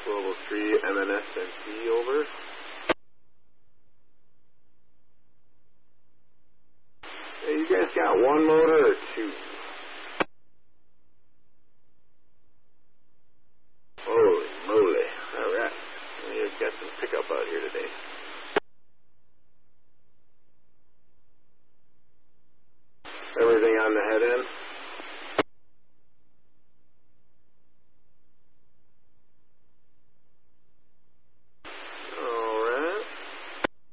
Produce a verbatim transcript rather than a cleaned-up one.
twelve oh three M N S N C, over. Hey, you guys got one motor or two? Holy moly. Alright. You guys got some pickup out here today.